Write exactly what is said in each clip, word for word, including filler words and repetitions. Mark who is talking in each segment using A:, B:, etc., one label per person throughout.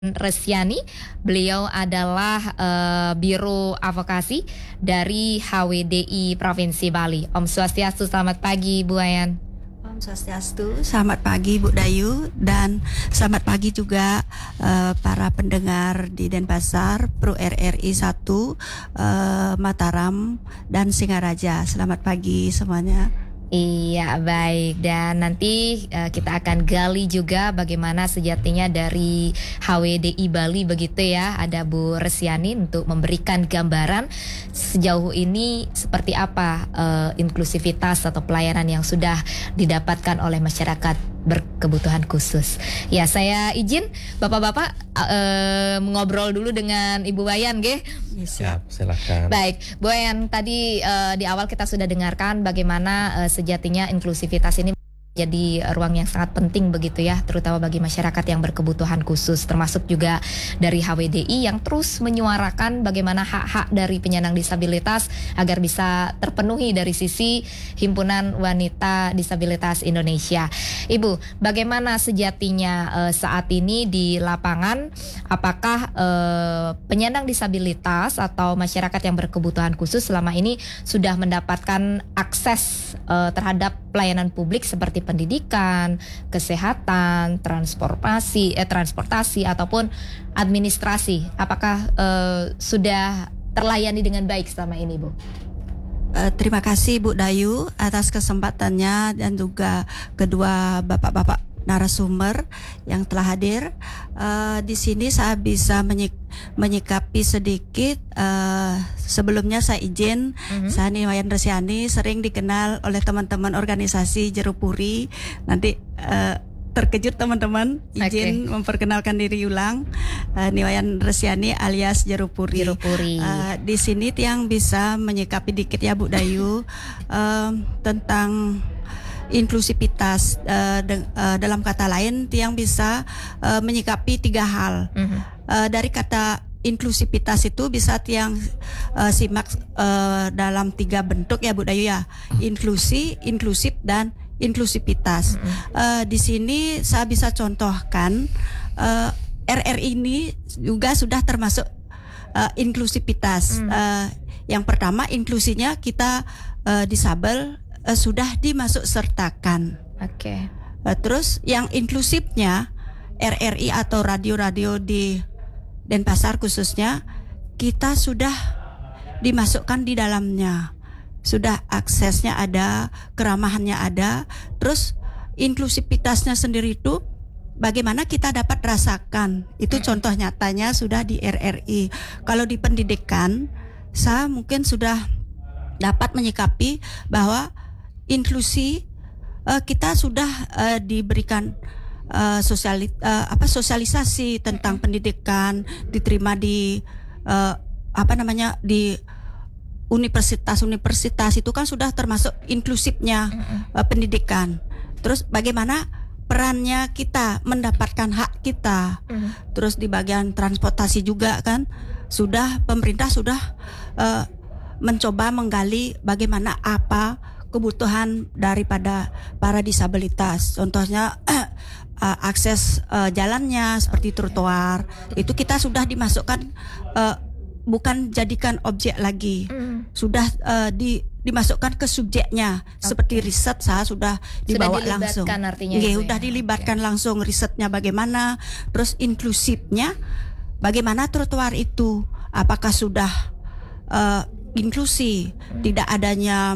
A: Resiani, beliau adalah uh, Biro Advokasi dari H W D I Provinsi Bali. Om Swastiastu, selamat pagi Bu Wayan.
B: Om Swastiastu, selamat pagi Bu Dayu, dan selamat pagi juga uh, para pendengar di Denpasar, Pro R R I satu, uh, Mataram, dan Singaraja. Selamat pagi semuanya.
A: Iya, baik. Dan nanti uh, kita akan gali juga bagaimana sejatinya dari H W D I Bali begitu ya. Ada Bu Resiani untuk memberikan gambaran sejauh ini seperti apa uh, inklusivitas atau pelayanan yang sudah didapatkan oleh masyarakat berkebutuhan khusus. Ya, saya izin Bapak-bapak uh, ngobrol dulu dengan Ibu Wayan, nggih.
C: Siap, silakan.
A: Baik, Bu Wayan, tadi uh, di awal kita sudah dengarkan bagaimana uh, sejatinya inklusivitas ini jadi ruang yang sangat penting begitu ya, terutama bagi masyarakat yang berkebutuhan khusus, termasuk juga dari H W D I yang terus menyuarakan bagaimana hak-hak dari penyandang disabilitas agar bisa terpenuhi dari sisi Himpunan Wanita Disabilitas Indonesia. Ibu, bagaimana sejatinya uh, saat ini di lapangan, apakah uh, penyandang disabilitas atau masyarakat yang berkebutuhan khusus selama ini sudah mendapatkan akses uh, terhadap pelayanan publik seperti pendidikan, kesehatan, transportasi, eh, transportasi ataupun administrasi? Apakah eh, sudah terlayani dengan baik selama ini, Bu?
B: Uh, terima kasih Bu Dayu atas kesempatannya dan juga kedua bapak-bapak narasumber yang telah hadir. Uh, di sini saya bisa menyik- menyikapi sedikit. Uh, sebelumnya saya izin, mm-hmm. saya Wayan Resiani, sering dikenal oleh teman-teman organisasi Jerupuri. Nanti uh, terkejut teman-teman, izin okay. memperkenalkan diri ulang. Uh, Wayan Resiani alias Jerupuri.
A: Jerupuri.
B: Uh, di sini Tiang bisa menyikapi dikit ya Bu Dayu uh, tentang inklusivitas, uh, de, uh, dalam kata lain Tiang bisa uh, menyikapi tiga hal. Mm-hmm. Uh, dari kata inklusivitas itu bisa Tiang uh, simak uh, dalam tiga bentuk ya Bu Dayu ya, inklusi, inklusif, dan inklusivitas. Mm-hmm. Uh, di sini saya bisa contohkan uh, R R I ini juga sudah termasuk uh, inklusivitas. Mm. Uh, yang pertama, inklusinya kita uh, disabel Uh, sudah dimasuk sertakan.
A: Oke. Okay.
B: Uh, terus yang inklusifnya R R I atau radio-radio di Denpasar khususnya kita sudah dimasukkan di dalamnya. Sudah aksesnya ada, keramahannya ada. Terus inklusivitasnya sendiri itu bagaimana kita dapat rasakan. Itu contoh nyatanya sudah di R R I. Kalau di pendidikan saya mungkin sudah dapat menyikapi bahwa inklusi uh, kita sudah uh, diberikan uh, sosiali, uh, apa sosialisasi tentang pendidikan, diterima di uh, apa namanya di universitas-universitas, itu kan sudah termasuk inklusifnya uh, pendidikan. Terus bagaimana perannya kita mendapatkan hak kita. Terus di bagian transportasi juga kan sudah pemerintah sudah uh, mencoba menggali bagaimana apa kebutuhan daripada para disabilitas. Contohnya uh, akses uh, jalannya seperti trotoar, itu kita sudah dimasukkan, uh, bukan jadikan objek lagi, mm. sudah uh, di, dimasukkan ke subjeknya. Okay. Seperti riset saya sudah dibawa
A: sudah
B: langsung.
A: Artinya
B: Nge,
A: itu
B: sudah
A: ya?
B: dilibatkan
A: okay.
B: langsung, risetnya bagaimana, terus inklusifnya bagaimana trotoar itu, apakah sudah uh, inklusi, hmm. tidak adanya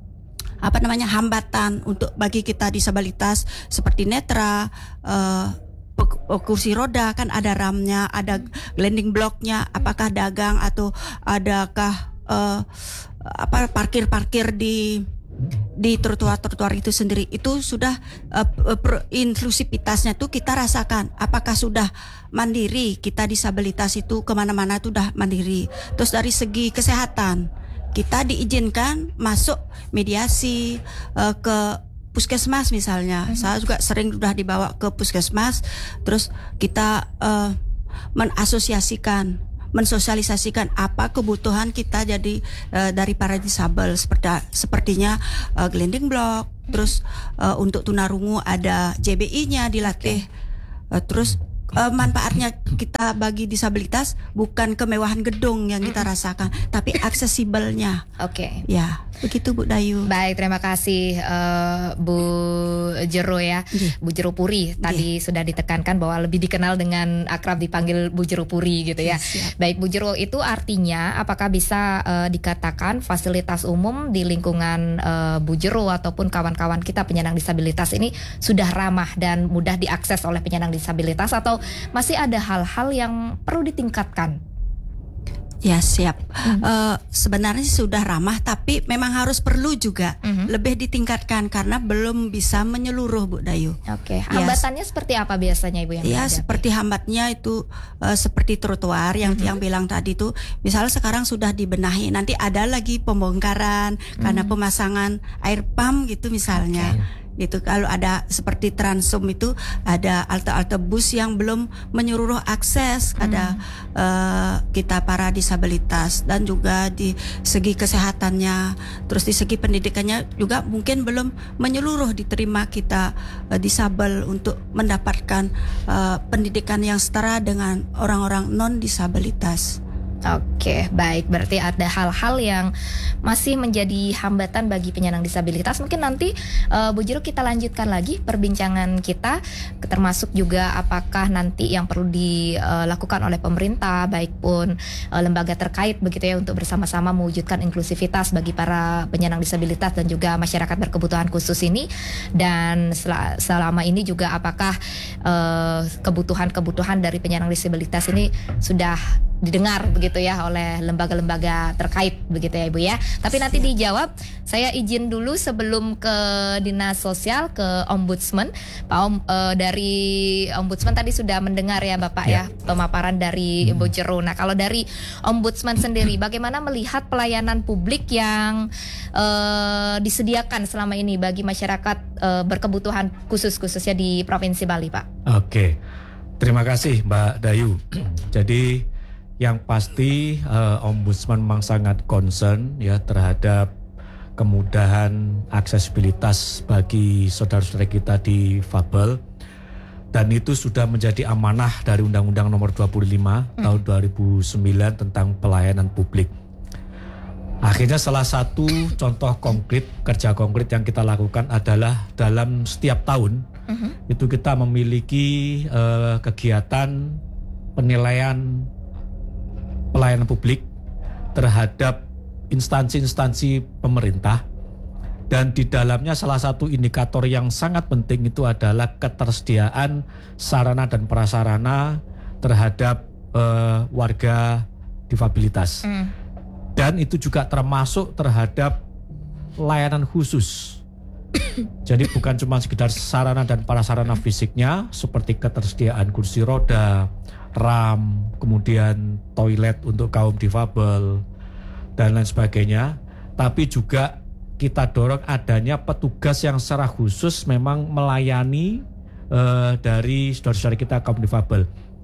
B: apa namanya hambatan untuk bagi kita disabilitas seperti netra, uh, kursi roda kan ada ramnya, ada landing blocknya, apakah dagang atau adakah uh, apa parkir-parkir di di trotoar-trotoar itu sendiri, itu sudah uh, inklusivitasnya tuh kita rasakan. Apakah sudah mandiri kita disabilitas itu kemana-mana itu sudah mandiri. Terus dari segi kesehatan kita diizinkan masuk mediasi uh, ke puskesmas misalnya. Mm-hmm. Saya juga sering sudah dibawa ke puskesmas. Terus kita uh, menasosiasikan, mensosialisasikan apa kebutuhan kita jadi uh, dari para disabel, seperti sepertinya uh, gliding block. Terus uh, untuk tunarungu ada J B I-nya dilatih. Okay. Uh, terus uh, manfaatnya kita bagi disabilitas bukan kemewahan gedung yang kita rasakan, tapi aksesibelnya.
A: Oke. Okay.
B: Ya, begitu Bu Dayu.
A: Baik, terima kasih uh, Bu Jero ya, yeah. Bu Jero Puri. Tadi yeah. sudah ditekankan bahwa lebih dikenal dengan akrab dipanggil Bu Jero Puri gitu ya. Yes, baik Bu Jero, itu artinya apakah bisa uh, dikatakan fasilitas umum di lingkungan uh, Bu Jero ataupun kawan-kawan kita penyandang disabilitas ini sudah ramah dan mudah diakses oleh penyandang disabilitas, atau masih ada hal-hal yang perlu ditingkatkan?
B: Ya siap. Mm-hmm. Uh, sebenarnya sudah ramah, tapi memang harus perlu juga mm-hmm. lebih ditingkatkan karena belum bisa menyeluruh, Bu Dayu.
A: Oke. Okay. Hambatannya ya, seperti apa biasanya Ibu yang
B: Ya
A: menghadapi?
B: Seperti hambatnya itu uh, seperti trotoar yang mm-hmm. yang bilang tadi tuh. Misalnya sekarang sudah dibenahi, nanti ada lagi pembongkaran mm-hmm. karena pemasangan air pump gitu misalnya. Okay. Gitu, kalau ada seperti Transum itu ada halte-halte bus yang belum menyeluruh akses, hmm. ada uh, kita para disabilitas, dan juga di segi kesehatannya, terus di segi pendidikannya juga mungkin belum menyeluruh diterima kita uh, disabel untuk mendapatkan uh, pendidikan yang setara dengan orang-orang non disabilitas.
A: Oke, baik. Berarti ada hal-hal yang masih menjadi hambatan bagi penyandang disabilitas. Mungkin nanti uh, Bu Jero kita lanjutkan lagi perbincangan kita, termasuk juga apakah nanti yang perlu dilakukan oleh pemerintah, baik pun uh, lembaga terkait begitu ya, untuk bersama-sama mewujudkan inklusivitas bagi para penyandang disabilitas dan juga masyarakat berkebutuhan khusus ini. Dan sel- selama ini juga apakah uh, kebutuhan-kebutuhan dari penyandang disabilitas ini sudah didengar begitu ya oleh lembaga-lembaga terkait begitu ya Ibu ya. Tapi nanti dijawab. Saya izin dulu sebelum ke Dinas Sosial, ke Ombudsman. Pak Om, uh, dari Ombudsman tadi sudah mendengar ya Bapak ya, ya pemaparan dari hmm. Bu Jero. Nah, kalau dari Ombudsman sendiri bagaimana melihat pelayanan publik yang uh, disediakan selama ini bagi masyarakat uh, berkebutuhan khusus khususnya di Provinsi Bali, Pak?
C: Oke. Terima kasih Mbak Dayu. Jadi yang pasti uh, Ombudsman memang sangat concern ya terhadap kemudahan aksesibilitas bagi saudara-saudara kita difabel, dan itu sudah menjadi amanah dari Undang-Undang Nomor dua puluh lima hmm. tahun dua ribu sembilan tentang pelayanan publik. Akhirnya salah satu contoh konkret, kerja konkret yang kita lakukan adalah dalam setiap tahun hmm. itu kita memiliki uh, kegiatan penilaian pelayanan publik terhadap instansi-instansi pemerintah, dan di dalamnya salah satu indikator yang sangat penting itu adalah ketersediaan sarana dan prasarana terhadap uh, warga difabilitas. Mm. Dan itu juga termasuk terhadap layanan khusus. Jadi bukan cuma sekedar sarana dan prasarana fisiknya seperti ketersediaan kursi roda, ram, kemudian toilet untuk kaum difabel dan lain sebagainya, tapi juga kita dorong adanya petugas yang secara khusus memang melayani uh, dari saudara-saudara kita kaum difabel.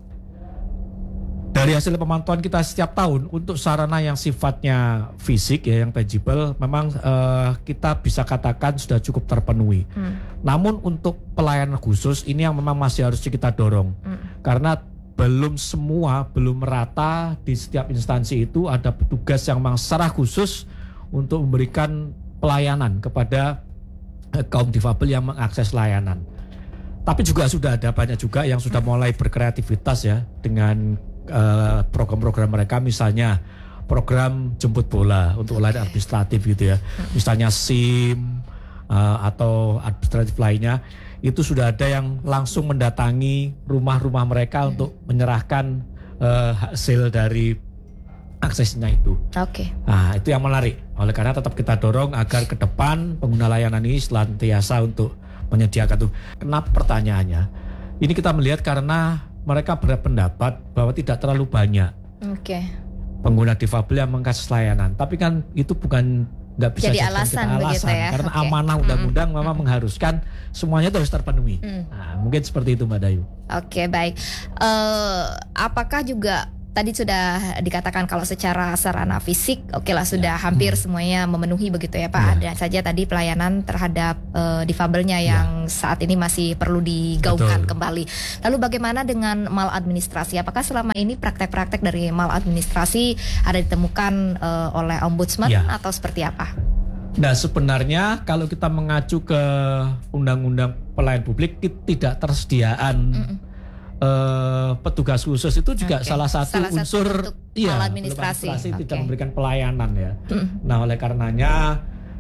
C: Dari hasil pemantauan kita setiap tahun untuk sarana yang sifatnya fisik ya, yang tangible, memang uh, kita bisa katakan sudah cukup terpenuhi. Hmm. Namun untuk pelayanan khusus ini yang memang masih harus kita dorong, hmm. karena belum semua, belum merata di setiap instansi itu ada petugas yang memang secara khusus untuk memberikan pelayanan kepada uh, kaum difabel yang mengakses layanan. Tapi juga sudah ada banyak juga yang sudah mulai berkreativitas ya dengan Uh, program-program mereka, misalnya program jemput bola untuk layanan administratif gitu ya, misalnya S I M uh, atau administratif lainnya, itu sudah ada yang langsung mendatangi rumah-rumah mereka hmm. untuk menyerahkan uh, hasil dari aksesnya itu.
A: Oke. Okay.
C: Nah, itu yang menarik. Oleh karena tetap kita dorong agar ke depan pengguna layanan ini senantiasa untuk menyediakan itu. Kenapa pertanyaannya? Ini kita melihat karena mereka berpendapat bahwa tidak terlalu banyak
A: okay.
C: pengguna difabel yang mengakses layanan. Tapi kan itu bukan nggak bisa
A: jadi alasan,
C: kita alasan
A: ya?
C: Karena
A: okay.
C: amanah undang-undang
A: mm-hmm.
C: memang mengharuskan semuanya itu harus terpenuhi. Mm. Nah, mungkin seperti itu Mbak Dayu.
A: Oke okay, baik. Uh, apakah juga tadi sudah dikatakan kalau secara sarana fisik oke lah sudah hampir semuanya memenuhi begitu ya Pak.
C: Ya.
A: Ada saja tadi pelayanan terhadap uh, difabelnya yang saat ini masih perlu digaungkan
C: Betul.
A: kembali. Lalu bagaimana dengan maladministrasi? Apakah selama ini praktek-praktek dari maladministrasi ada ditemukan uh, oleh Ombudsman
C: Ya.
A: atau seperti apa?
C: Nah sebenarnya kalau kita mengacu ke Undang-Undang Pelayanan Publik, tidak tersediaan
A: Mm-mm.
C: Uh, petugas khusus itu juga
A: Oke.
C: salah satu
A: Salah satu
C: unsur
A: bentuk
C: iya,
A: maladministrasi.
C: maladministrasi tidak
A: Oke.
C: memberikan pelayanan ya.
A: Mm.
C: Nah oleh karenanya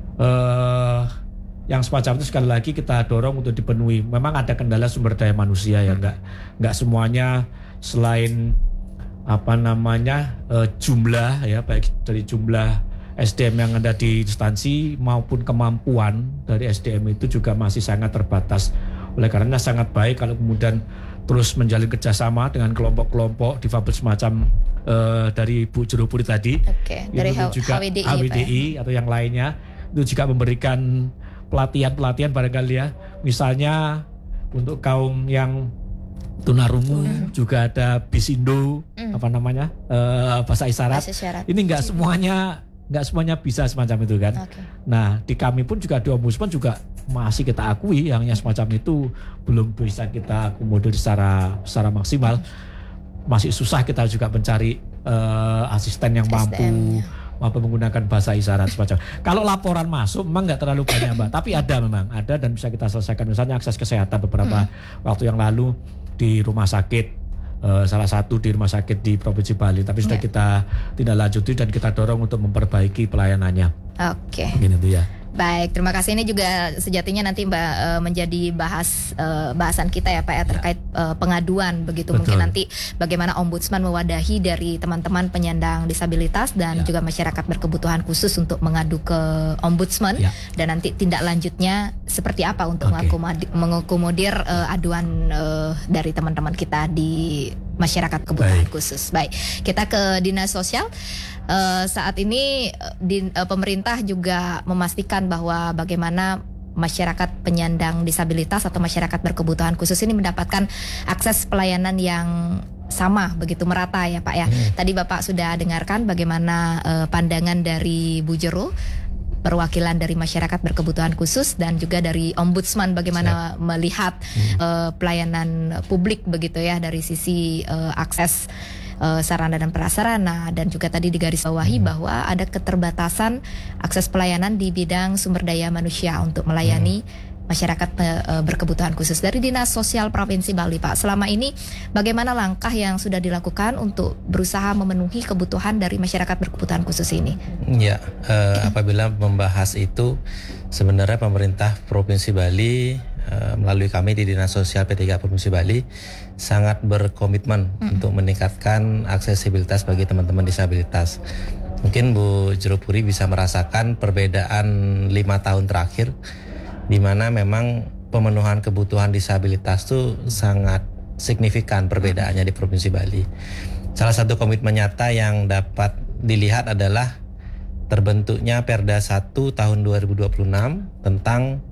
C: uh, yang semacam itu sekali lagi kita dorong untuk dipenuhi. Memang ada kendala sumber daya manusia ya, nggak nggak semuanya selain apa namanya uh, jumlah ya, baik dari jumlah S D M yang ada di instansi maupun kemampuan dari S D M itu juga masih sangat terbatas. Oleh karena sangat baik kalau kemudian terus menjalin kerjasama dengan kelompok-kelompok difabel semacam uh, dari Bu Jurupuri tadi,
A: Oke, dari
C: itu juga
A: H W D I,
C: H W D I
A: Pak, ya?
C: atau yang lainnya itu juga memberikan pelatihan-pelatihan barangkali ya, misalnya untuk kaum yang tunarungu
A: Mm.
C: juga ada Bisindo
A: Mm.
C: apa namanya uh, bahasa isyarat.
A: Bahasa syarat.
C: Ini nggak semuanya nggak semuanya bisa semacam itu kan.
A: Oke.
C: Nah di kami pun juga di Ombudsman juga masih kita akui yang yang semacam itu belum bisa kita akomodir secara secara maksimal. Masih susah kita juga mencari uh, asisten yang mampu
A: S D M-nya.
C: mampu menggunakan bahasa isyarat semacam. Kalau laporan masuk memang nggak terlalu banyak Mbak, tapi ada memang ada dan bisa kita selesaikan. Misalnya akses kesehatan beberapa hmm. waktu yang lalu di rumah sakit. Uh, salah satu di rumah sakit di Provinsi Bali, tapi sudah
A: Ya.
C: kita tidak lanjuti dan kita dorong untuk memperbaiki pelayanannya.
A: Oke.
C: Gini tuh ya.
A: Baik, terima kasih. Ini juga sejatinya nanti Mbak uh, menjadi bahas uh, bahasan kita ya Pak ya terkait uh, pengaduan begitu.
C: Betul.
A: Mungkin nanti bagaimana Ombudsman mewadahi dari teman-teman penyandang disabilitas dan
C: Ya.
A: juga masyarakat berkebutuhan khusus untuk mengadu ke Ombudsman
C: Ya.
A: dan nanti tindak lanjutnya seperti apa untuk
C: Oke.
A: mengakomodir, mengakomodir uh, aduan uh, dari teman-teman kita di masyarakat kebutuhan
C: Baik.
A: khusus. Baik, kita ke Dinas Sosial. Uh, saat ini uh, di, uh, pemerintah juga memastikan bahwa bagaimana masyarakat penyandang disabilitas atau masyarakat berkebutuhan khusus ini mendapatkan akses pelayanan yang sama begitu merata ya Pak ya.
C: Hmm.
A: Tadi Bapak sudah dengarkan bagaimana uh, pandangan dari Bu Jero, perwakilan dari masyarakat berkebutuhan khusus dan juga dari Ombudsman bagaimana melihat uh, pelayanan publik begitu ya dari sisi uh, akses uh, sarana dan prasarana dan juga tadi digarisbawahi
C: Hmm.
A: bahwa ada keterbatasan akses pelayanan di bidang sumber daya manusia untuk melayani masyarakat uh, berkebutuhan khusus. Dari Dinas Sosial Provinsi Bali Pak, selama ini bagaimana langkah yang sudah dilakukan untuk berusaha memenuhi kebutuhan dari masyarakat berkebutuhan khusus ini?
D: Ya, eh, apabila membahas itu sebenarnya pemerintah Provinsi Bali eh, melalui kami di Dinas Sosial P tiga Provinsi Bali sangat berkomitmen
A: Mm.
D: untuk meningkatkan aksesibilitas bagi teman-teman disabilitas. Mungkin Bu Jurupuri bisa merasakan perbedaan lima tahun terakhir di mana memang pemenuhan kebutuhan disabilitas itu sangat signifikan perbedaannya di Provinsi Bali. Salah satu komitmen nyata yang dapat dilihat adalah terbentuknya Perda satu tahun dua ribu dua puluh enam tentang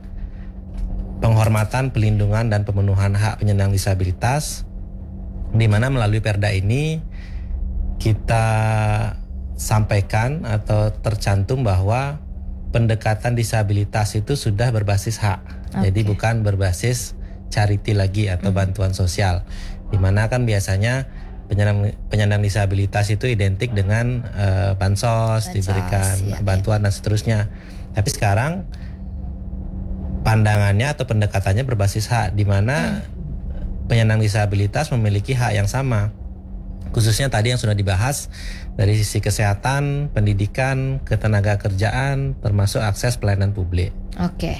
D: penghormatan, pelindungan dan pemenuhan hak penyandang disabilitas, di mana melalui Perda ini kita sampaikan atau tercantum bahwa pendekatan disabilitas itu sudah berbasis hak.
A: Oke.
D: Jadi bukan berbasis charity lagi atau bantuan sosial. Di mana kan biasanya penyandang penyandang disabilitas itu identik dengan uh, bansos,
A: Bansos,
D: diberikan
A: iya,
D: bantuan dan seterusnya. Tapi sekarang pandangannya atau pendekatannya berbasis hak, di mana penyandang disabilitas memiliki hak yang sama. Khususnya tadi yang sudah dibahas dari sisi kesehatan, pendidikan, ketenaga kerjaan, termasuk akses pelayanan publik.
A: Oke.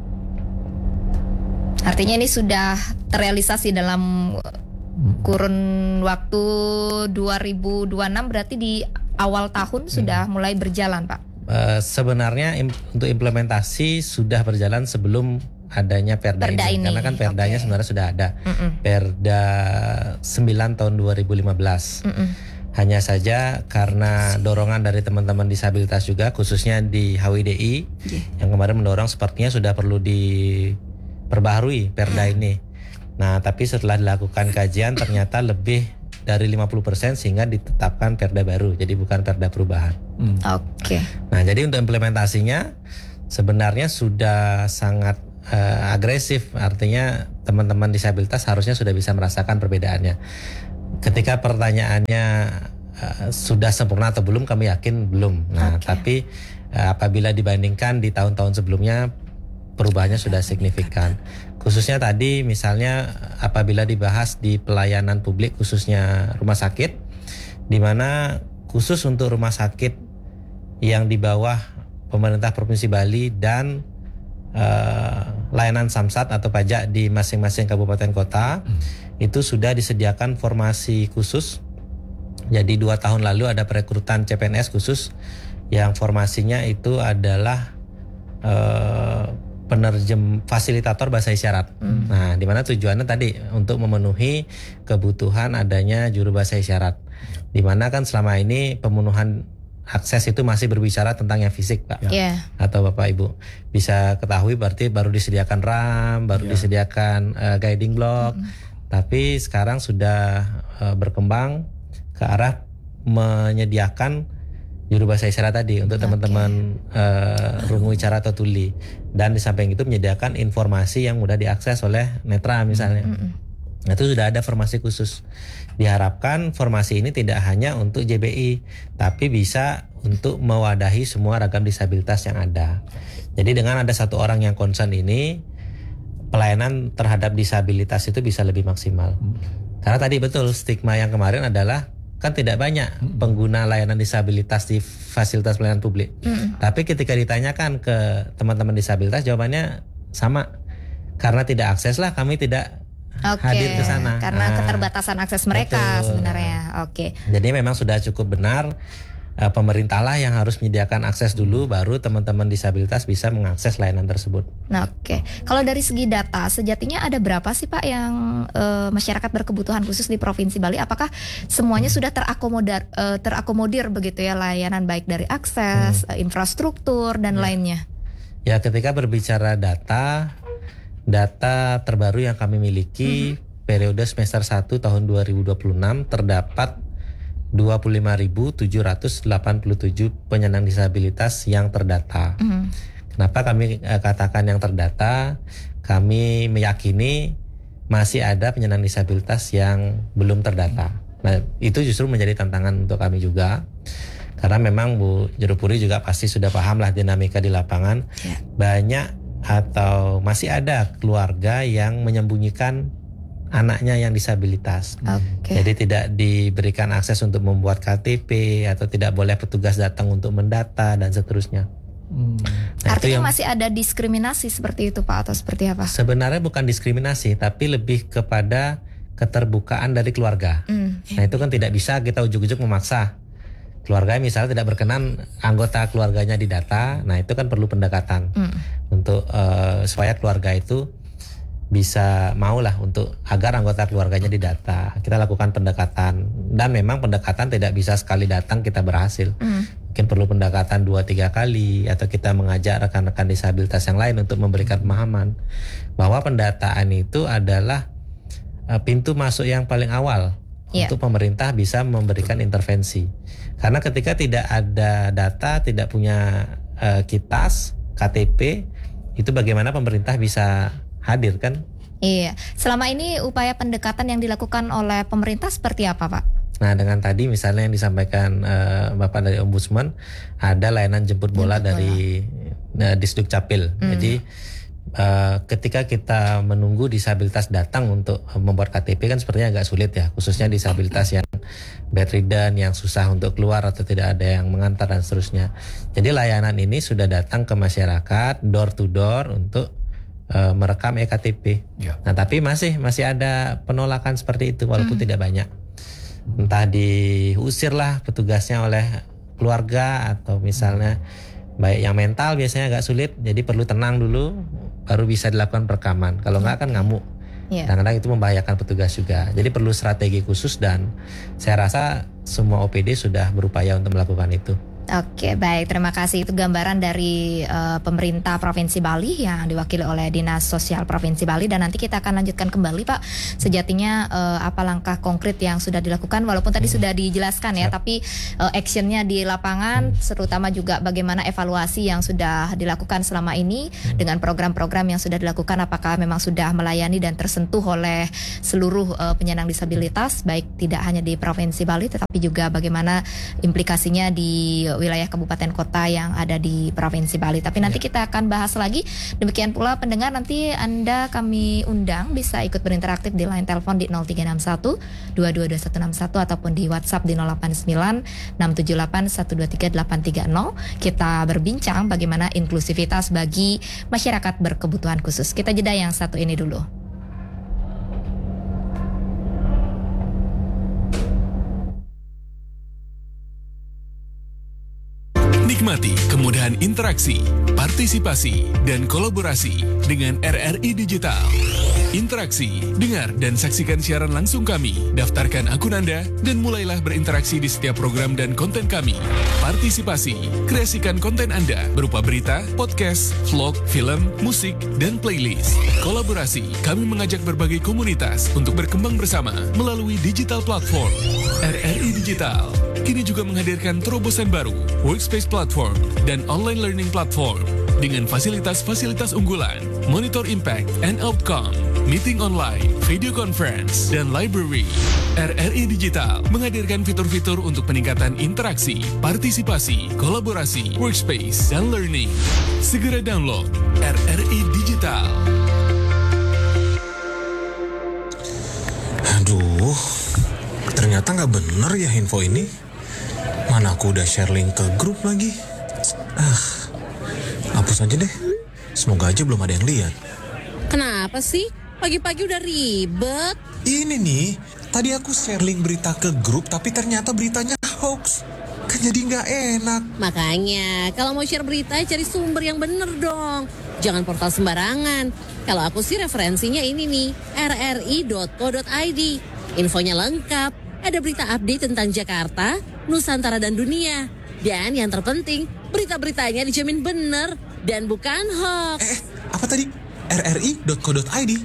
A: Artinya ini sudah terrealisasi dalam kurun waktu dua ribu dua puluh enam, berarti di awal tahun sudah mulai berjalan, Pak.
D: Uh, sebenarnya im- untuk implementasi sudah berjalan sebelum adanya Perda,
A: Perda
D: ini.
A: ini,
D: Karena kan Perdanya
A: oke.
D: sebenarnya sudah ada.
A: Mm-mm.
D: Perda sembilan tahun dua ribu lima belas.
A: Mm-mm.
D: Hanya saja karena dorongan dari teman-teman disabilitas juga, khususnya di H W D I
B: Yeah.
D: yang kemarin mendorong, sepertinya sudah perlu diperbaharui Perda ini. Nah, tapi setelah dilakukan kajian ternyata lebih dari lima puluh persen sehingga ditetapkan perda baru. Jadi bukan perda perubahan.
C: Hmm.
A: Oke.
D: Nah, jadi untuk implementasinya sebenarnya sudah sangat uh, agresif. Artinya teman-teman disabilitas harusnya sudah bisa merasakan perbedaannya. Ketika pertanyaannya uh, sudah sempurna atau belum, kami yakin belum. Nah,
A: Oke.
D: tapi uh, apabila dibandingkan di tahun-tahun sebelumnya, perubahannya sudah signifikan. Khususnya tadi misalnya apabila dibahas di pelayanan publik khususnya rumah sakit, di mana khusus untuk rumah sakit yang di bawah pemerintah Provinsi Bali dan uh, layanan samsat atau pajak di masing-masing kabupaten kota, hmm. itu sudah disediakan formasi khusus. Jadi dua tahun lalu ada perekrutan C P N S khusus yang formasinya itu adalah uh, penerjem fasilitator bahasa isyarat. Hmm. Nah, di mana tujuannya tadi untuk memenuhi kebutuhan adanya juru bahasa isyarat. Di mana kan selama ini pemenuhan akses itu masih berbicara tentang yang fisik, Pak.
A: Ya. Yeah.
D: Atau Bapak Ibu bisa ketahui berarti baru disediakan RAM, baru yeah. disediakan uh, guiding block. Hmm. Tapi sekarang sudah uh, berkembang ke arah menyediakan juru bahasa isyarat tadi untuk okay. teman-teman uh, rungu bicara atau tuli, dan di samping itu menyediakan informasi yang mudah diakses oleh netra misalnya. Mm-hmm. Nah, itu sudah ada formasi khusus. Diharapkan formasi ini tidak hanya untuk J B I, tapi bisa untuk mewadahi semua ragam disabilitas yang ada. Jadi dengan ada satu orang yang concern ini, pelayanan terhadap disabilitas itu bisa lebih maksimal. Mm-hmm. Karena tadi betul stigma yang kemarin adalah kan tidak banyak pengguna layanan disabilitas di fasilitas pelayanan publik. Mm. Tapi ketika ditanyakan ke teman-teman disabilitas, jawabannya sama. Karena tidak akses lah, kami tidak okay. hadir ke sana.
A: Karena nah, keterbatasan akses mereka betul. Sebenarnya. Oke. Okay.
D: Jadi memang sudah cukup benar. Uh, pemerintah lah yang harus menyediakan akses dulu, baru teman-teman disabilitas bisa mengakses layanan tersebut.
A: Nah, oke. Okay. Kalau dari segi data, sejatinya ada berapa sih Pak yang uh, masyarakat berkebutuhan khusus di Provinsi Bali? Apakah semuanya hmm. sudah terakomodir, uh, terakomodir begitu ya, layanan baik dari akses, hmm. uh, infrastruktur dan ya. lainnya? Ya,
D: ketika berbicara data, data terbaru yang kami miliki hmm. periode semester satu tahun dua ribu dua puluh enam terdapat dua puluh lima ribu tujuh ratus delapan puluh tujuh penyandang disabilitas yang terdata. Mm. Kenapa kami eh, katakan yang terdata? Kami meyakini masih ada penyandang disabilitas yang belum terdata. Nah, itu justru menjadi tantangan untuk kami juga. Karena memang Bu Juru Puri juga pasti sudah paham lah dinamika di lapangan. Yeah. Banyak atau masih ada keluarga yang menyembunyikan anaknya yang disabilitas.
A: Okay.
D: Jadi tidak diberikan akses untuk membuat K T P atau tidak boleh petugas datang untuk mendata dan seterusnya.
A: Hmm. Nah, artinya yang, masih ada diskriminasi seperti itu Pak, atau seperti apa?
D: Sebenarnya bukan diskriminasi, tapi lebih kepada keterbukaan dari keluarga. Hmm. Nah, itu kan tidak bisa kita ujuk-ujuk memaksa. Keluarga misalnya tidak berkenan anggota keluarganya didata, nah itu kan perlu pendekatan hmm. untuk uh, supaya keluarga itu bisa maulah untuk agar anggota keluarganya didata. Kita lakukan pendekatan, dan memang pendekatan tidak bisa sekali datang kita berhasil. Mm. Mungkin perlu pendekatan dua tiga kali, atau kita mengajak rekan-rekan disabilitas yang lain untuk memberikan pemahaman bahwa pendataan itu adalah uh, pintu masuk yang paling awal yeah. untuk pemerintah bisa memberikan intervensi. Karena ketika tidak ada data, tidak punya uh, kitas, K T P, itu bagaimana pemerintah bisa hadir kan?
A: Iya. Selama ini upaya pendekatan yang dilakukan oleh pemerintah seperti apa, Pak?
D: Nah, dengan tadi misalnya yang disampaikan uh, Bapak dari Ombudsman, ada layanan jemput bola jemput dari uh, Disduk Capil. Hmm. Jadi uh, ketika kita menunggu disabilitas datang untuk membuat K T P kan sepertinya agak sulit ya, khususnya disabilitas yang bedridden, yang susah untuk keluar atau tidak ada yang mengantar dan seterusnya. Jadi layanan ini sudah datang ke masyarakat door to door untuk Uh, merekam E K T P. Ya. Nah, tapi masih masih ada penolakan seperti itu walaupun hmm. tidak banyak. Entah diusir lah petugasnya oleh keluarga, atau misalnya baik yang mental biasanya agak sulit, jadi perlu tenang dulu baru bisa dilakukan perekaman. Kalau enggak kan ngamuk. Ya. Kadang-kadang itu membahayakan petugas juga. Jadi perlu strategi khusus, dan saya rasa semua O P D sudah berupaya untuk melakukan itu.
A: Oke, baik. Terima kasih. Itu gambaran dari uh, pemerintah Provinsi Bali yang diwakili oleh Dinas Sosial Provinsi Bali. Dan nanti kita akan lanjutkan kembali, Pak. Sejatinya uh, apa langkah konkret yang sudah dilakukan, walaupun tadi sudah dijelaskan ya, tapi uh, actionnya di lapangan, terutama juga bagaimana evaluasi yang sudah dilakukan selama ini dengan program-program yang sudah dilakukan, apakah memang sudah melayani dan tersentuh oleh seluruh uh, penyandang disabilitas, baik tidak hanya di Provinsi Bali, tetapi juga bagaimana implikasinya di wilayah kabupaten kota yang ada di Provinsi Bali. Tapi nanti ya, kita akan bahas lagi. Demikian pula pendengar, nanti Anda kami undang bisa ikut berinteraktif di line telepon di nol tiga enam satu dua dua dua satu enam satu ataupun di WhatsApp di nol delapan sembilan enam tujuh delapan satu dua tiga delapan tiga nol. Kita berbincang bagaimana inklusivitas bagi masyarakat berkebutuhan khusus. Kita jeda yang satu ini dulu.
E: Nikmati kemudahan interaksi, partisipasi, dan kolaborasi dengan R R I Digital. Interaksi, dengar dan saksikan siaran langsung kami, daftarkan akun Anda, dan mulailah berinteraksi di setiap program dan konten kami. Partisipasi, kreasikan konten Anda berupa berita, podcast, vlog, film, musik, dan playlist. Kolaborasi, kami mengajak berbagai komunitas untuk berkembang bersama melalui digital platform. R R I Digital kini juga menghadirkan terobosan baru, workspace platform, dan online learning platform dengan fasilitas-fasilitas unggulan, monitor impact and outcome, meeting online, video conference, dan library. R R I Digital menghadirkan fitur-fitur untuk peningkatan interaksi, partisipasi, kolaborasi, workspace, dan learning. Segera download R R I Digital.
F: Aduh, ternyata nggak bener ya info ini. Mana aku udah share link ke grup lagi. Ah, hapus aja deh. Semoga aja belum ada yang lihat.
G: Kenapa sih? Pagi-pagi udah ribet.
F: Ini nih, tadi aku share link berita ke grup, tapi ternyata beritanya hoax. Kan jadi nggak enak.
G: Makanya, kalau mau share berita, cari sumber yang bener dong. Jangan portal sembarangan. Kalau aku sih referensinya ini nih, r r i dot co dot i d. Infonya lengkap. Ada berita update tentang Jakarta, Nusantara, dan dunia. Dan yang terpenting, berita-beritanya dijamin bener dan bukan hoax.
F: Eh, apa tadi? r r i dot co dot i d.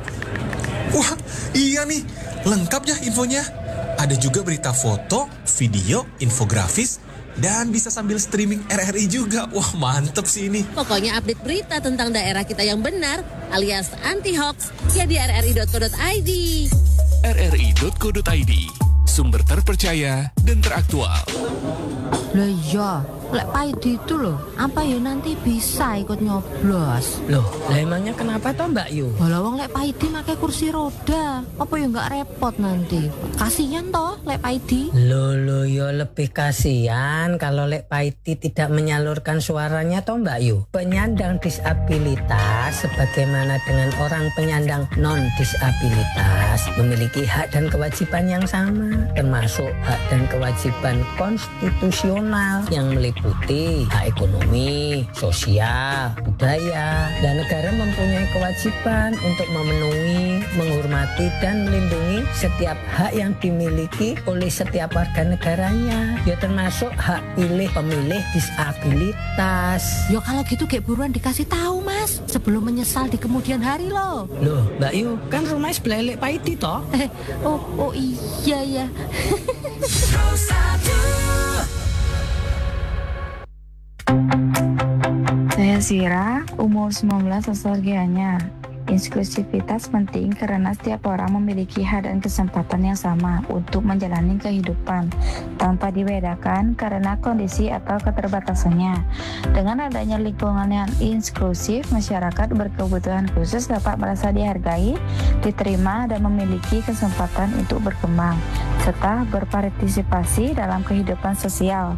F: Wah, iya nih. Lengkap ya infonya. Ada juga berita foto, video, infografis, dan bisa sambil streaming R R I juga. Wah, mantep sih ini.
G: Pokoknya update berita tentang daerah kita yang benar, alias anti-hoax, ya di r r i dot co dot i d.
E: r r i dot co dot i d, sumber terpercaya dan teraktual.
H: Lah iya, lek Paidi itu loh, apa ya nanti bisa ikut nyoblos?
I: Loh, lah emangnya kenapa toh Mbak Yu?
H: Walau wong lek Paidi pakai kursi roda, apa ya nggak repot nanti? Kasihan toh lek Paidi.
I: Loh, loh ya lebih kasihan kalau lek Paidi tidak menyalurkan suaranya toh Mbak Yu. Penyandang disabilitas sebagaimana dengan orang penyandang non disabilitas memiliki hak dan kewajiban yang sama, termasuk hak dan kewajiban konstitusional yang meliputi hak ekonomi, sosial, budaya, dan negara mempunyai kewajiban untuk memenuhi, menghormati, dan melindungi setiap hak yang dimiliki oleh setiap warga negaranya, ya termasuk hak pilih pemilih disabilitas.
H: Ya kalau gitu kayak buruan dikasih tahu Mas, sebelum menyesal di kemudian hari loh.
I: Loh Mbak Yu, kan rumahnya sebelah lek Paidi toh?
H: oh, oh iya ya.
J: Saya Zira, umur sembilan belas, asal Gianyar. Inklusivitas penting karena setiap orang memiliki hak dan kesempatan yang sama untuk menjalani kehidupan tanpa dibedakan karena kondisi atau keterbatasannya. Dengan adanya lingkungan yang inklusif, masyarakat berkebutuhan khusus dapat merasa dihargai, diterima, dan memiliki kesempatan untuk berkembang serta berpartisipasi dalam kehidupan sosial.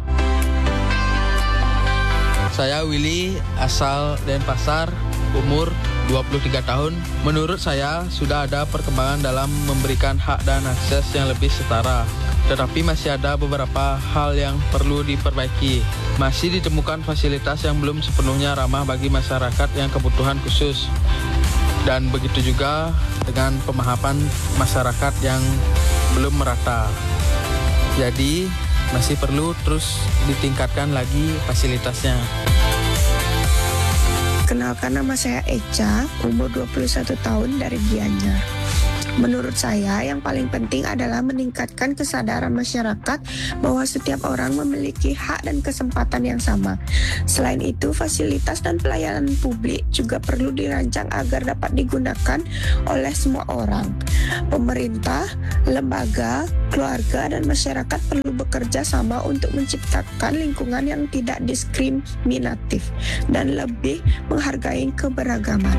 K: Saya Willy, asal Denpasar, umur dua puluh tiga tahun. Menurut saya sudah ada perkembangan dalam memberikan hak dan akses yang lebih setara. Tetapi masih ada beberapa hal yang perlu diperbaiki. Masih ditemukan fasilitas yang belum sepenuhnya ramah bagi masyarakat yang kebutuhan khusus. Dan begitu juga dengan pemahaman masyarakat yang belum merata. Jadi masih perlu terus ditingkatkan lagi fasilitasnya.
L: Kenalkan, nama saya Echa, umur dua puluh satu tahun dari Gianyar. Menurut saya, yang paling penting adalah meningkatkan kesadaran masyarakat bahwa setiap orang memiliki hak dan kesempatan yang sama. Selain itu, fasilitas dan pelayanan publik juga perlu dirancang agar dapat digunakan oleh semua orang. Pemerintah, lembaga, keluarga, dan masyarakat perlu bekerja sama untuk menciptakan lingkungan yang tidak diskriminatif dan lebih menghargai keberagaman.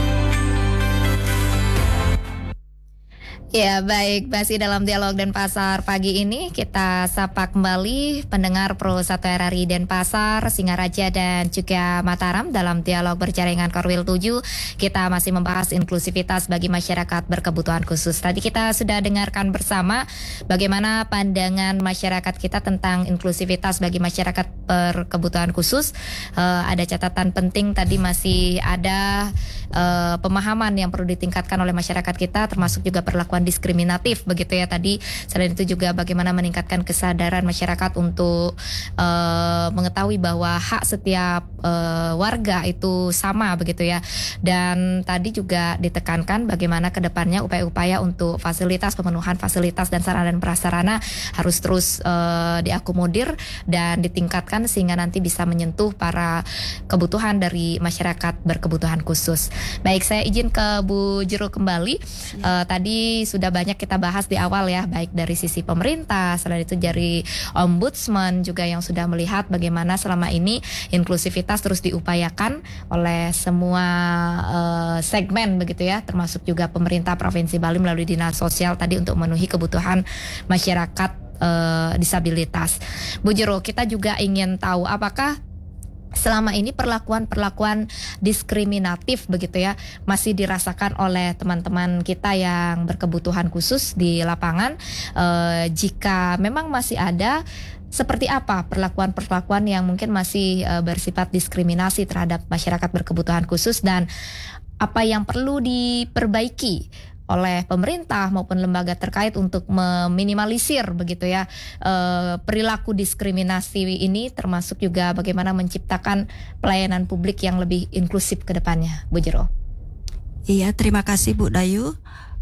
A: Ya baik, masih dalam Dialog Denpasar pagi ini kita sapa kembali pendengar Pro satu R R I Denpasar, Singaraja dan juga Mataram dalam dialog berjaringan Korwil tujuh. Kita masih membahas inklusivitas bagi masyarakat berkebutuhan khusus. Tadi kita sudah dengarkan bersama bagaimana pandangan masyarakat kita tentang inklusivitas bagi masyarakat berkebutuhan khusus. Uh, ada catatan penting tadi, masih ada uh, pemahaman yang perlu ditingkatkan oleh masyarakat kita, termasuk juga perlakuan diskriminatif begitu ya tadi. Selain itu juga bagaimana meningkatkan kesadaran masyarakat untuk uh, mengetahui bahwa hak setiap uh, warga itu sama begitu ya. Dan tadi juga ditekankan bagaimana kedepannya upaya-upaya untuk fasilitas, pemenuhan fasilitas dan sarana dan prasarana harus terus uh, diakomodir dan ditingkatkan sehingga nanti bisa menyentuh para kebutuhan dari masyarakat berkebutuhan khusus. Baik, saya izin ke Bu Jero kembali. Uh, tadi sudah banyak kita bahas di awal ya, baik dari sisi pemerintah, selain itu dari Ombudsman juga yang sudah melihat bagaimana selama ini inklusivitas terus diupayakan oleh semua uh, segmen begitu ya, termasuk juga pemerintah Provinsi Bali melalui Dinas Sosial tadi untuk memenuhi kebutuhan masyarakat uh, disabilitas. Bu Jero, kita juga ingin tahu apakah selama ini perlakuan-perlakuan diskriminatif begitu ya masih dirasakan oleh teman-teman kita yang berkebutuhan khusus di lapangan. E, jika memang masih ada, seperti apa perlakuan-perlakuan yang mungkin masih e, bersifat diskriminasi terhadap masyarakat berkebutuhan khusus, dan apa yang perlu diperbaiki oleh pemerintah maupun lembaga terkait untuk meminimalisir begitu ya eh, perilaku diskriminasi ini, termasuk juga bagaimana menciptakan pelayanan publik yang lebih inklusif ke depannya, Bu Jero.
B: Iya, terima kasih Bu Dayu.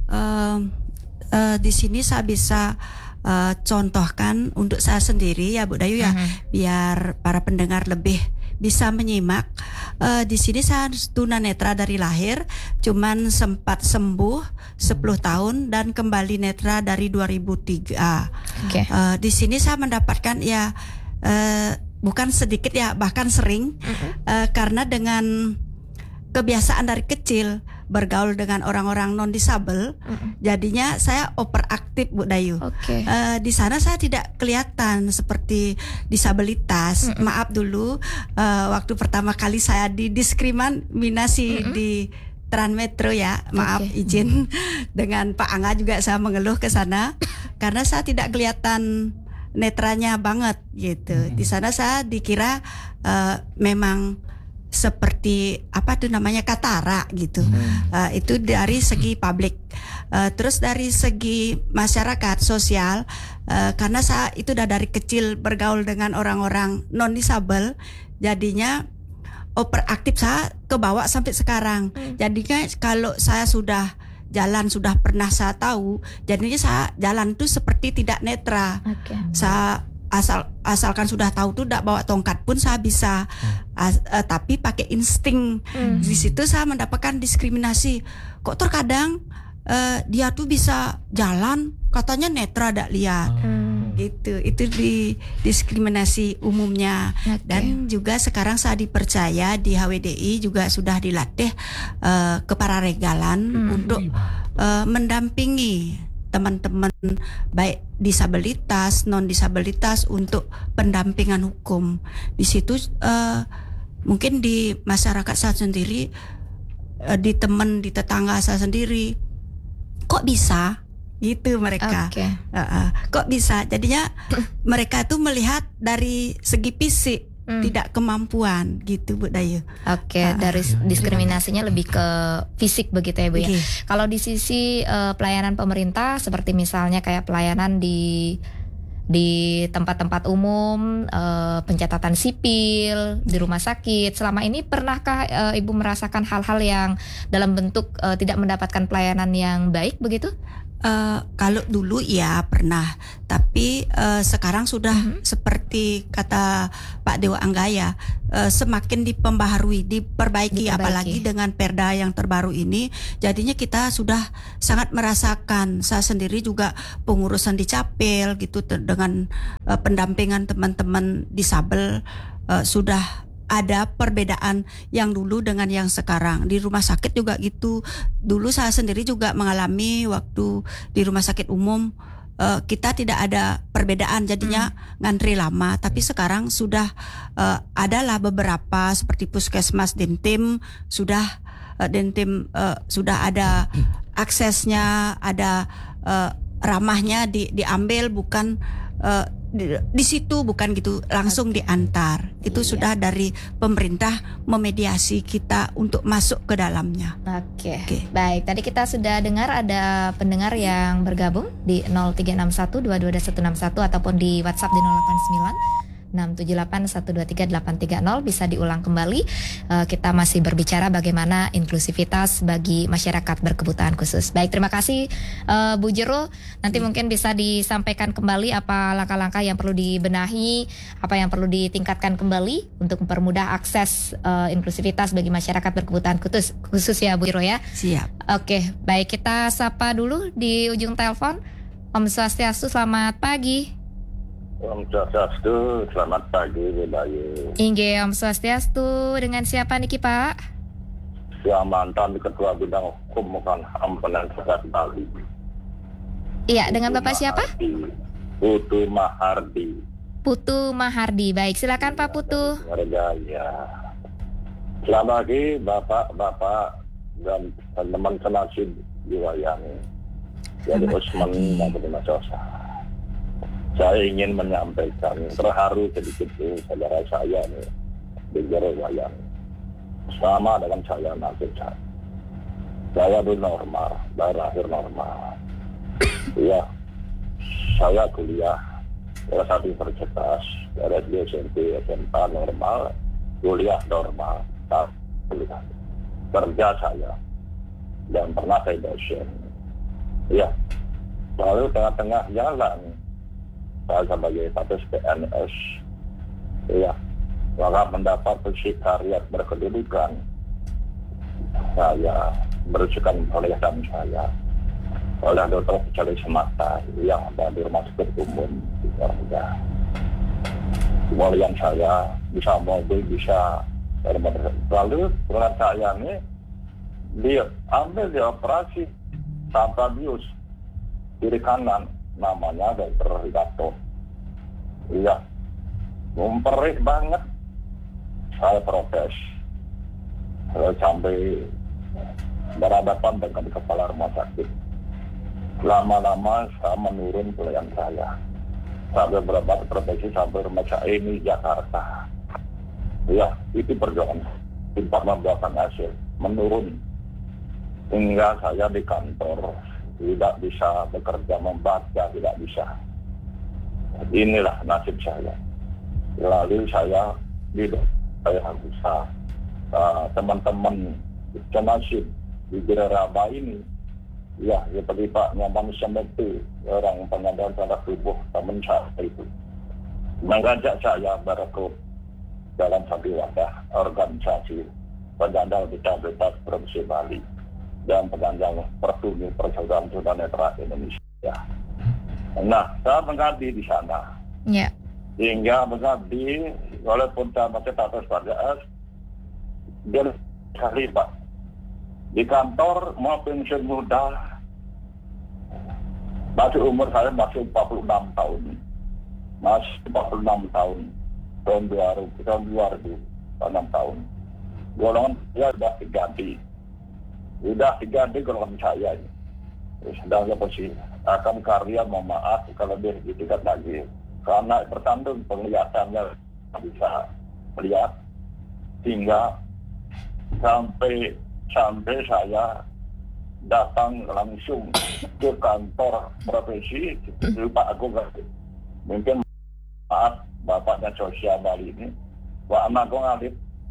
B: Uh, uh, di sini saya bisa uh, contohkan untuk saya sendiri ya Bu Dayu ya, uh-huh. biar para pendengar lebih bisa menyimak. Uh, di sini saya tunanetra dari lahir, cuman sempat sembuh sepuluh tahun dan kembali netra dari dua ribu tiga. Okay. Uh, di sini saya mendapatkan ya uh, bukan sedikit ya, bahkan sering uh-huh. uh, karena dengan kebiasaan dari kecil bergaul dengan orang-orang non disabel, mm. jadinya saya overaktif Bu Dayu. Okay. Uh, di sana saya tidak kelihatan seperti disabilitas. Mm-mm. Maaf dulu uh, waktu pertama kali saya didiskriminasi Mm-mm. di Transmetro ya. Maaf okay. izin dengan Pak Angga juga saya mengeluh ke sana karena saya tidak kelihatan netranya banget gitu. Mm-hmm. Di sana saya dikira uh, memang seperti apa tuh namanya katara gitu. Hmm. Uh, itu dari segi publik. Uh, terus dari segi masyarakat sosial, uh, karena saya itu udah dari kecil bergaul dengan orang-orang non disabel, jadinya overaktif saya kebawa sampai sekarang. Hmm. Jadinya kalau saya sudah jalan, sudah pernah saya tahu, jadinya saya jalan tuh seperti tidak netra. Okay. Saya asal asalkan sudah tahu tuh tidak bawa tongkat pun saya bisa, as, uh, tapi pakai insting. Hmm. Di situ saya mendapatkan diskriminasi. Kok terkadang uh, dia tuh bisa jalan katanya netra tidak lihat. Hmm. Gitu. Itu di diskriminasi umumnya. Okay. Dan juga sekarang saya dipercaya di H W D I juga sudah dilatih uh, kepararegalan hmm. untuk uh, mendampingi teman-teman baik disabilitas, non disabilitas untuk pendampingan hukum. Di situ uh, mungkin di masyarakat saya sendiri, uh, di teman, di tetangga saya sendiri, kok bisa gitu mereka. Okay. Uh, uh, kok bisa? Jadinya mereka tuh melihat dari segi fisik. Hmm. Tidak kemampuan gitu Bu Dayu. Oke, okay, uh, dari diskriminasinya lebih ke fisik begitu ya Bu ya. Okay. Kalau di sisi uh, pelayanan pemerintah seperti misalnya kayak pelayanan di
A: di tempat-tempat umum, uh, pencatatan sipil, di rumah sakit. Selama ini pernahkah uh, Ibu merasakan hal-hal yang dalam bentuk uh, tidak mendapatkan pelayanan yang baik begitu?
B: Uh, kalau dulu ya pernah, tapi uh, sekarang sudah mm-hmm. seperti kata Pak Dewa Anggaya, uh, semakin dipembaharui, diperbaiki, diperbaiki, apalagi dengan perda yang terbaru ini, jadinya kita sudah sangat merasakan. Saya sendiri juga pengurusan di Capil gitu dengan uh, pendampingan teman-teman disabel uh, sudah ada perbedaan yang dulu dengan yang sekarang. Di rumah sakit juga gitu. Dulu saya sendiri juga mengalami waktu di rumah sakit umum, uh, kita tidak ada perbedaan, jadinya hmm. ngantri lama. Tapi sekarang sudah uh, adalah beberapa seperti puskesmas, Dentim sudah uh, Dentim uh, sudah ada aksesnya, ada uh, ramahnya di, diambil, bukan uh, di, di situ bukan gitu langsung diantar. Itu iya. Sudah dari pemerintah memediasi kita untuk masuk ke dalamnya.
A: Oke. Oke. Baik, tadi kita sudah dengar ada pendengar yang bergabung di nol tiga enam satu dua dua satu enam satu ataupun di WhatsApp di nol delapan sembilan enam tujuh delapan satu dua tiga delapan tiga nol. Bisa diulang kembali. uh, Kita masih berbicara bagaimana inklusivitas bagi masyarakat berkebutuhan khusus. Baik, terima kasih uh, Bu Jero. Nanti hmm. mungkin bisa disampaikan kembali apa langkah-langkah yang perlu dibenahi, apa yang perlu ditingkatkan kembali untuk mempermudah akses uh, inklusivitas bagi masyarakat berkebutuhan khusus, khusus ya Bu Jero ya.
B: Siap.
A: Oke, baik, kita sapa dulu di ujung telepon. Om Swastiastu, selamat pagi.
M: Om Swastiastu, selamat pagi, Bayu.
A: Inge, Om Swastiastu, dengan siapa nih Pak?
M: Ya, mantan Ketua Bidang Hukum dan H A M Pemprov Bali.
A: Iya, dengan Bapak
M: Mahardi.
A: siapa?
M: Putu Mahardi.
A: Putu Mahardi, baik, silakan Pak Putu.
M: Ya. Selamat pagi Bapak-Bapak dan teman-teman senasib di Wayang. Jadi Usman dan Mas Osa. Saya ingin menyampaikan, terharu sedikit nih saudara saya nih di Jero Wayang. Sama dengan saya nasib saya. Saya dulu normal, baru akhir normal. Iya, saya kuliah salah satu universitas, dari S D, S M P, S M A normal, kuliah normal, tak kuliah. Kerja saya, dan pernah saya dosen. Iya, lalu tengah-tengah jalan, saya sebagai status P N S, ya, maka mendapat sekretariat berkedudukan. Saya berusakan pemeriksaan saya oleh dokter spesialis mata yang ada di rumah sakit umum di Warga. Kemudian saya bisa mobil, bisa lalu berat saya ini dia ambil dioperasi tanpa bius kiri kanan, namanya dokter Rigato. Iya, memperih banget. Saya protes. Saya sampai berhadapan dengan kepala rumah sakit. Lama-lama saya menurun pelayan saya. Sampai berobat profesi sampai rumah sakit ini Jakarta. Iya, itu perjuangan. Tidak membuahkan hasil. Menurun. Hingga saya di kantor tidak bisa bekerja, membaca tidak bisa. Inilah nasib saya. Lalu saya hidup, saya bisa uh, teman-teman senasib di Jeraba ini, ya seperti Pak Nyaman Semetu, orang pengadaan darah tubuh teman saya itu, mengajak saya berikut dalam satu wadah organisasi penyandang disabilitas Provinsi Bali dan penyandang Pertuni Persaudaraan Tunanetra Indonesia. Nah, saya mengabdi di sana.
A: Ya.
M: Hingga mengabdi, walaupun saya masih status pada dia sekali Pak. Di kantor mau pensiun muda, masih umur saya masih empat puluh enam tahun. Masih empat puluh enam tahun. Tahun dua ribu, tahun dua ribu, enam tahun. Golongan saya sudah diganti. Sudah diganti golongan saya ini. Sedang posisi akan karya memaaf kalau lebih ditingkat lagi. Karena pertandung penglihatannya bisa melihat hingga sampai sampai saya datang langsung ke kantor profesi di Pak Agung mungkin maaf Bapak dan Sosial Bali ini, Pak Anagong Alif,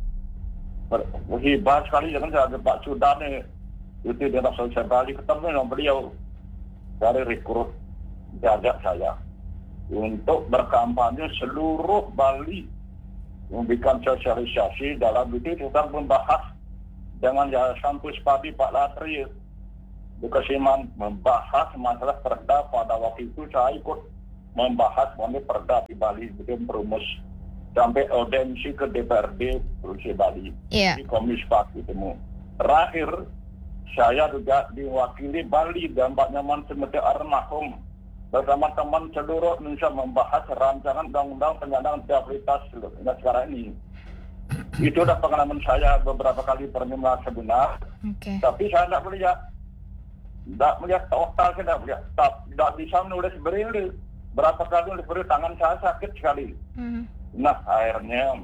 M: hebat sekali dengan saya ada Pak Sudan nih, itu di dalam Sosial Bali, ketemu dengan beliau dari rekrut jajak saya untuk berkampanye seluruh Bali, memberikan sosialisasi dalam itu tentang membahas dengan Yayasan Puspadi Pak Latri Bukasiman membahas masalah perda. Pada waktu itu saya ikut membahas mengenai perda di Bali, belum berumus sampai audiensi ke D P R D Provinsi Bali,
A: yeah.
M: di Komisi empat ketemu. Terakhir saya juga diwakili Bali dan Pak Nyaman Semete Armahum bersama teman seluruh Indonesia membahas rancangan undang-undang penyandang disabilitas sekarang ini. Itu udah pengalaman saya beberapa kali pertemuan sebenar,
A: okay.
M: Tapi saya tidak melihat, tidak melihat total, saya tidak melihat, tidak bisa menulis braille. Berapa kali nulis braille, tangan saya sakit sekali. Mm. Nah akhirnya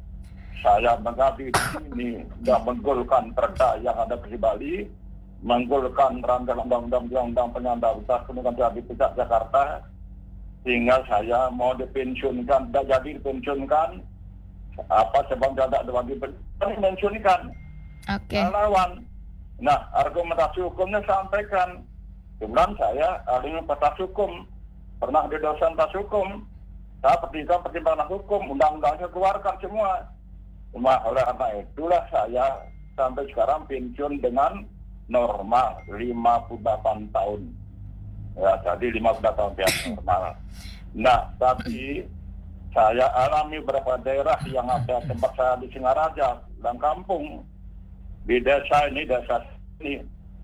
M: saya mengabdi di sini dan menggolkan perda yang ada di Bali, menggolkan rancangan undang-undang undang penyandang disabilitas di Pusat Jakarta, sehingga saya mau dipensiunkan, tidak jadi dipensiunkan, apa sebab tidak lagi dipensiunkan.
A: Oke. Okay.
M: Lawan. Nah, argumentasi hukumnya sampaikan. Kemudian saya ahli fakultas hukum, pernah di dosen fakultas hukum, saya pertimbangkan pertimbangan hukum, undang-undangnya keluarkan semua. Cuma oleh karena itulah saya sampai sekarang pensiun dengan normal lima puluh delapan tahun. Ya, jadi lima puluh delapan tahun normal. Nah, tapi saya alami beberapa daerah yang ada tempat saya di Singaraja dan kampung. Di desa ini, desa ini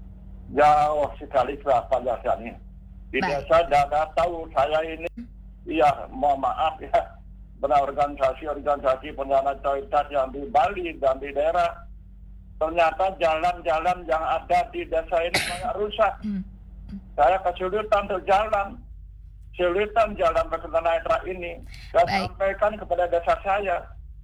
M: jauh sekali berapa desa ini. Di desa tidak tahu saya ini, iya mohon maaf ya, benar organisasi-organisasi penyandang disabilitas yang di Bali dan di daerah. Ternyata jalan-jalan yang ada di desa ini sangat rusak. Saya kesulitan untuk jalan. Kesulitan jalan berkenaan daerah ini. Saya sampaikan kepada desa saya.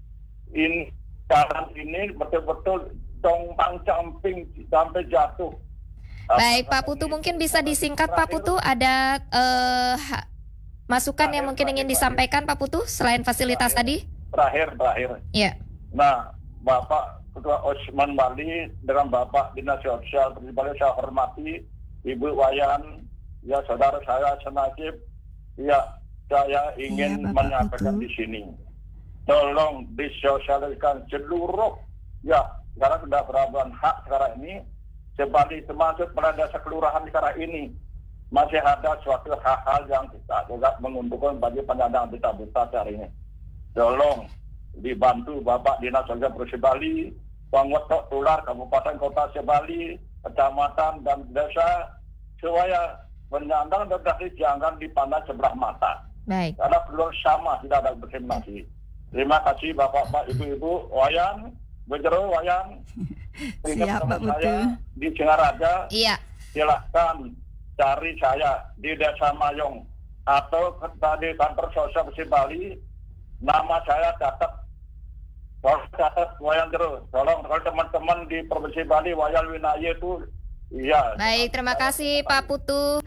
M: Ini jalan ini betul-betul tompang camping sampai jatuh.
A: Baik Pak Putu, mungkin bisa disingkat Pak Putu. Ada uh, masukan yang mungkin ingin disampaikan Pak Putu selain fasilitas tadi?
M: Terakhir, terakhir.
A: Iya.
M: Nah, Bapak Ketua Osman Bali dengan Bapak Dinas Sosial Bali saya hormati, Ibu Wayan, ya saudara saya senasib, ya saya ingin ya, menyampaikan di sini, tolong disosialisasikan seluruh, ya sekarang sudah berabang hak sekarang ini, Sebali termasuk pada desa kelurahan sekarang ini masih ada suatu hal-hal yang tidak juga menguntungkan bagi penyandang disabilitas hari ini. Tolong dibantu Bapak Dinas Sosial Provinsi Bali, Pengotok Tular Kabupaten Kota Sebali, kecamatan dan desa, supaya penyandang disabilitas jangan dipandang sebelah mata.
A: Baik.
M: Karena peluang sama tidak ada diskriminasi. Terima kasih Bapak-bapak, Ibu-ibu, Wayan, Bejero, Wayan.
B: Siap Pak Putu.
M: Di Singaraja.
A: Iya.
M: Silahkan cari saya di Desa Mayong atau di kantor sosial Provinsi Bali. Nama saya catat, tolong catat Wayan terus. Tolong kalau teman-teman di Provinsi Bali, Wayan Winaya itu, iya.
A: Baik, terima kasih Pak Putu.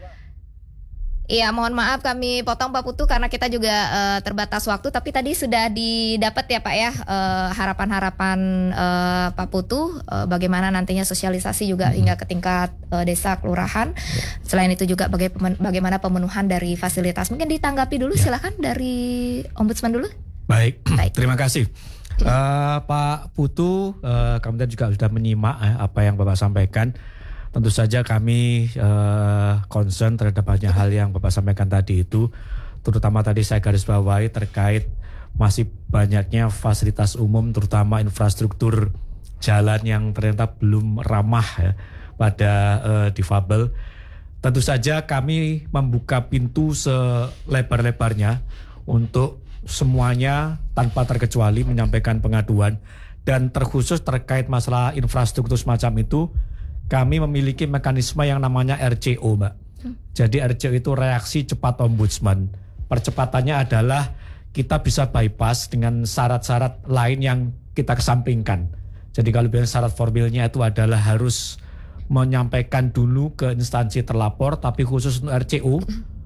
A: Iya, mohon maaf kami potong Pak Putu karena kita juga uh, terbatas waktu. Tapi tadi sudah didapat ya Pak ya uh, harapan-harapan uh, Pak Putu. Uh, bagaimana nantinya sosialisasi juga hmm. hingga ke tingkat uh, desa, kelurahan. Selain itu juga baga- bagaimana pemenuhan dari fasilitas. Mungkin ditanggapi dulu, ya. Silakan dari Ombudsman dulu. Baik,
C: Baik. Terima kasih. Uh, Pak Putu, uh, kami juga sudah menyimak eh, apa yang Bapak sampaikan. Tentu saja kami uh, concern terhadap banyak hal yang Bapak sampaikan tadi itu, terutama tadi saya garis bawahi terkait masih banyaknya fasilitas umum, terutama infrastruktur jalan yang ternyata belum ramah ya, pada uh, difabel. Tentu saja kami membuka pintu selebar-lebarnya untuk semuanya tanpa terkecuali menyampaikan pengaduan, dan terkhusus terkait masalah infrastruktur semacam itu. Kami memiliki mekanisme yang namanya R C O, Mbak. Hmm. Jadi R C O itu reaksi cepat ombudsman. Percepatannya adalah kita bisa bypass dengan syarat-syarat lain yang kita kesampingkan. Jadi kalau bilang syarat formilnya itu adalah harus menyampaikan dulu ke instansi terlapor, tapi khusus untuk R C O,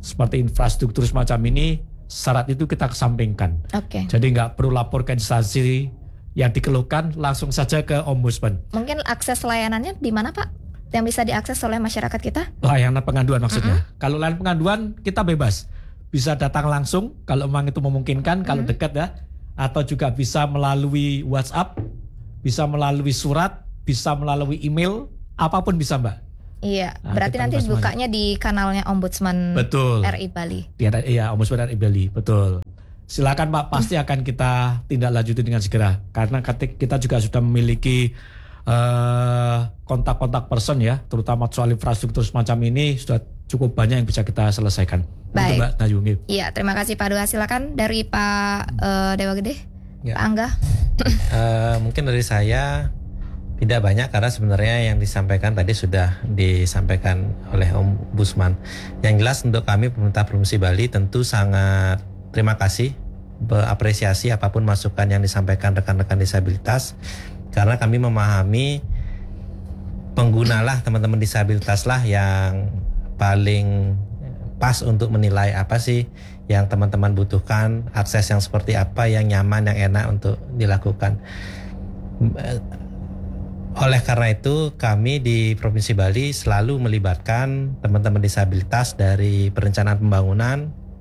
C: seperti infrastruktur semacam ini, syarat itu kita kesampingkan.
A: Oke.
C: Jadi nggak perlu lapor ke instansi yang dikeluhkan, langsung saja ke Ombudsman.
A: Mungkin akses layanannya di mana Pak? Yang bisa diakses oleh masyarakat kita?
C: Layanan pengaduan maksudnya.
A: Mm-hmm.
C: Kalau layanan pengaduan kita bebas. Bisa datang langsung kalau memang itu memungkinkan, kalau mm-hmm. dekat ya. Atau juga bisa melalui WhatsApp, bisa melalui surat, bisa melalui email, apapun bisa Mbak.
A: Iya,
C: Nah,
A: berarti
C: kita
A: nanti
C: bebas
A: bukanya di kanalnya Ombudsman
C: Betul.
A: R I Bali.
C: Iya, iya, Ombudsman R I Bali, betul. Silakan Pak, pasti akan kita tindak lanjuti dengan segera. Karena kita juga sudah memiliki uh, kontak-kontak person ya, terutama soal infrastruktur semacam ini sudah cukup banyak yang bisa kita selesaikan.
A: Baik.
C: Mbak Dayu.
A: Iya, terima kasih Pak Dua. Silakan dari Pak uh, Dewa Gede,
D: Ya.
A: Pak Angga.
D: Uh, mungkin dari saya tidak banyak karena sebenarnya yang disampaikan tadi sudah disampaikan oleh Ombudsman. Yang jelas untuk kami pemerintah Provinsi Bali tentu sangat terima kasih, berapresiasi apapun masukan yang disampaikan rekan-rekan disabilitas, karena kami memahami penggunalah teman-teman disabilitas lah yang paling pas untuk menilai apa sih yang teman-teman butuhkan, akses yang seperti apa yang nyaman, yang enak untuk dilakukan. Oleh karena itu kami di Provinsi Bali selalu melibatkan teman-teman disabilitas dari perencanaan pembangunan,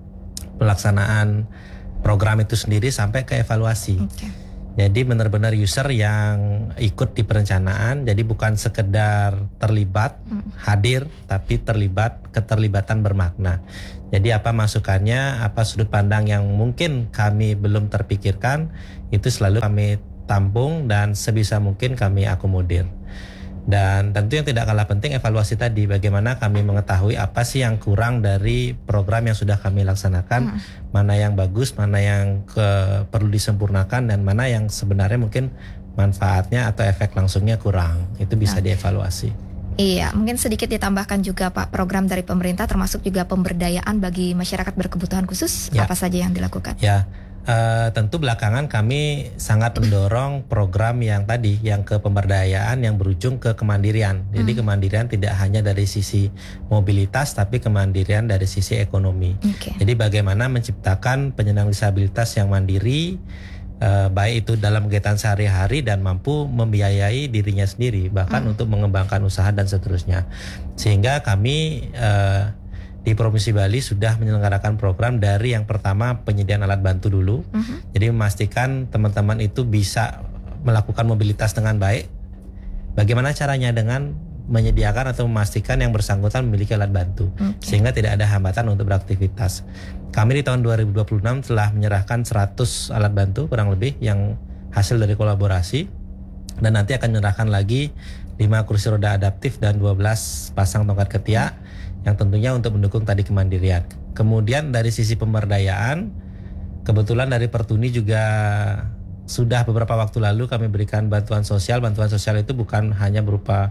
D: pelaksanaan program itu sendiri sampai ke evaluasi.
A: Okay.
D: Jadi benar-benar user yang ikut di perencanaan, jadi bukan sekedar terlibat, hmm. hadir, tapi terlibat, keterlibatan bermakna. Jadi apa masukannya, apa sudut pandang yang mungkin kami belum terpikirkan, itu selalu kami tampung dan sebisa mungkin kami akomodir. Dan tentu yang tidak kalah penting evaluasi tadi, bagaimana kami mengetahui apa sih yang kurang dari program yang sudah kami laksanakan, hmm. mana yang bagus, mana yang ke, perlu disempurnakan, dan mana yang sebenarnya mungkin manfaatnya atau efek langsungnya kurang. Itu bisa nah. dievaluasi.
A: Iya, mungkin sedikit ditambahkan juga Pak, program dari pemerintah termasuk juga pemberdayaan bagi masyarakat berkebutuhan khusus, ya. Apa saja yang dilakukan?
D: Ya. Uh, tentu belakangan kami sangat mendorong program yang tadi, yang ke pemberdayaan yang berujung ke kemandirian. Jadi hmm. kemandirian tidak hanya dari sisi mobilitas, tapi kemandirian dari sisi ekonomi. Okay. Jadi bagaimana menciptakan penyandang disabilitas yang mandiri, uh, baik itu dalam kegiatan sehari-hari dan mampu membiayai dirinya sendiri, bahkan hmm. untuk mengembangkan usaha dan seterusnya. Sehingga kami uh, di Provinsi Bali sudah menyelenggarakan program dari yang pertama penyediaan alat bantu dulu. Uh-huh. Jadi memastikan teman-teman itu bisa melakukan mobilitas dengan baik. Bagaimana caranya? Dengan menyediakan atau memastikan yang bersangkutan memiliki alat bantu. Okay. Sehingga tidak ada hambatan untuk beraktivitas. Kami di tahun dua ribu dua puluh enam telah menyerahkan seratus alat bantu kurang lebih yang hasil dari kolaborasi. Dan nanti akan menyerahkan lagi lima kursi roda adaptif dan dua belas pasang tongkat ketiak. Hmm. Yang tentunya untuk mendukung tadi kemandirian. Kemudian dari sisi pemberdayaan, kebetulan dari Pertuni juga sudah beberapa waktu lalu kami berikan bantuan sosial. Bantuan sosial itu bukan hanya berupa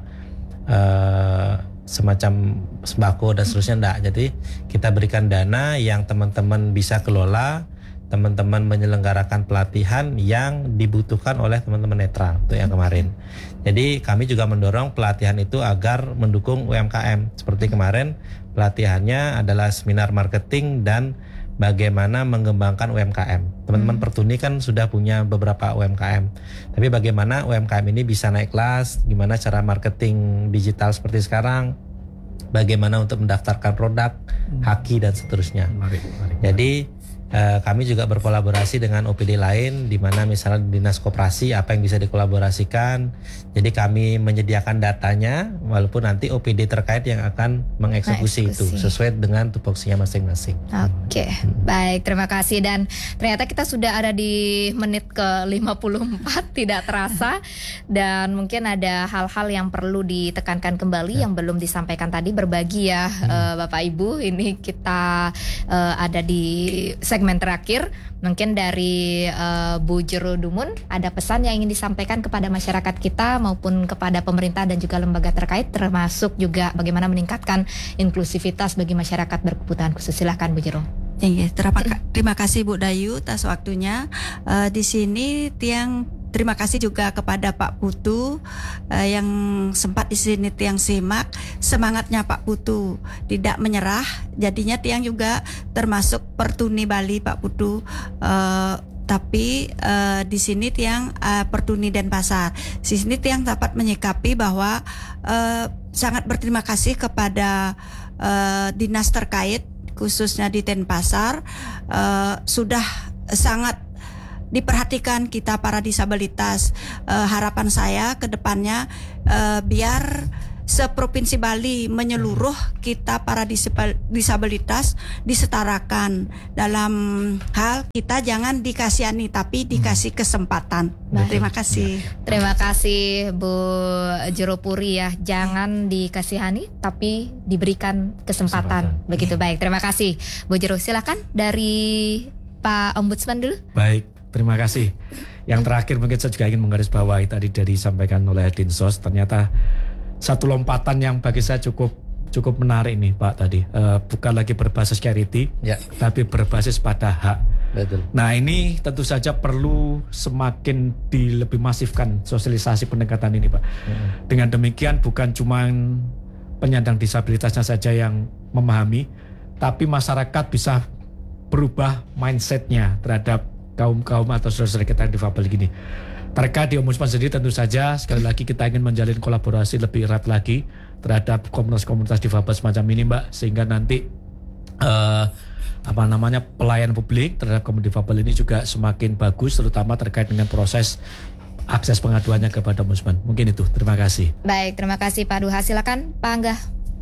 D: uh, semacam sembako dan seterusnya, enggak. Jadi kita berikan dana yang teman-teman bisa kelola, teman-teman menyelenggarakan pelatihan yang dibutuhkan oleh teman-teman netra untuk yang kemarin. Jadi kami juga mendorong pelatihan itu agar mendukung U M K M. Seperti kemarin pelatihannya adalah seminar marketing dan bagaimana mengembangkan U M K M. Teman-teman hmm. Pertuni kan sudah punya beberapa U M K M. Tapi bagaimana U M K M ini bisa naik kelas, gimana cara marketing digital seperti sekarang, bagaimana untuk mendaftarkan produk, hmm. haki dan seterusnya. Mari, mari, Jadi Uh, kami juga berkolaborasi dengan O P D lain, di mana misalnya dinas koperasi apa yang bisa dikolaborasikan. Jadi kami menyediakan datanya, walaupun nanti O P D terkait yang akan mengeksekusi itu sesuai dengan tupoksinya masing-masing.
A: Oke, okay. hmm. Baik, terima kasih. Dan ternyata kita sudah ada di menit ke lima puluh empat, tidak terasa. Dan mungkin ada hal-hal yang perlu ditekankan kembali ya. Yang belum disampaikan tadi, berbagi ya hmm. uh, Bapak Ibu. Ini kita uh, ada di segmen terakhir, mungkin dari uh, Bu Jero Dumun ada pesan yang ingin disampaikan kepada masyarakat kita maupun kepada pemerintah dan juga lembaga terkait, termasuk juga bagaimana meningkatkan inklusivitas bagi masyarakat berkebutuhan khusus. Silahkan Bu Jero.
B: Ya, terima, terima kasih Bu Dayu atas waktunya. Uh, di sini yang terima kasih juga kepada Pak Putu uh, yang sempat di sini Tiang simak. Semangatnya Pak Putu tidak menyerah. Jadinya Tiang juga termasuk Pertuni Bali Pak Putu. Uh, tapi uh, di sini Tiang uh, Pertuni Denpasar. Di sini Tiang dapat menyikapi bahwa uh, sangat berterima kasih kepada uh, dinas terkait khususnya di Denpasar uh, sudah sangat diperhatikan kita para disabilitas. Uh, harapan saya ke depannya uh, biar seprovinsi Bali menyeluruh kita para disabilitas disetarakan dalam hal kita jangan dikasihani tapi dikasih kesempatan. Baik. Terima kasih.
A: Terima kasih Bu Jero Puri ya. Jangan dikasihani tapi diberikan kesempatan. kesempatan. Begitu baik. Terima kasih Bu Jero. Silakan dari Pak Ombudsman dulu.
C: Baik, terima kasih. Yang terakhir mungkin saya juga ingin menggarisbawahi tadi dari disampaikan oleh Dinsos, ternyata satu lompatan yang bagi saya cukup cukup menarik nih Pak tadi, uh, bukan lagi berbasis charity, ya, tapi berbasis pada hak.
D: Betul.
C: Nah ini tentu saja perlu semakin dilebih masifkan sosialisasi pendekatan ini Pak. Hmm. Dengan demikian bukan cuma penyandang disabilitasnya saja yang memahami, tapi masyarakat bisa berubah mindsetnya terhadap kaum-kaum atau saudara-saudara kita yang difabel gini. Terkait di Ombudsman sendiri tentu saja sekali lagi kita ingin menjalin kolaborasi lebih erat lagi terhadap komunitas-komunitas difabel semacam ini Mbak, sehingga nanti uh, apa namanya pelayanan publik terhadap kaum difabel ini juga semakin bagus, terutama terkait dengan proses akses pengaduannya kepada Ombudsman. Mungkin itu, terima kasih.
A: Baik, terima kasih Pak Duha. Silakan Pak Angga.